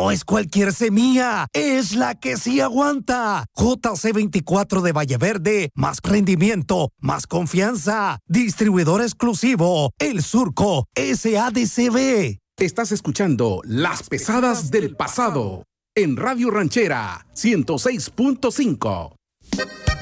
No es cualquier semilla, es la que sí aguanta. JC24 de Valle Verde, más rendimiento, más confianza. Distribuidor exclusivo, El Surco, SADCB. Estás escuchando Las Pesadas del Pasado en Radio Ranchera 106.5.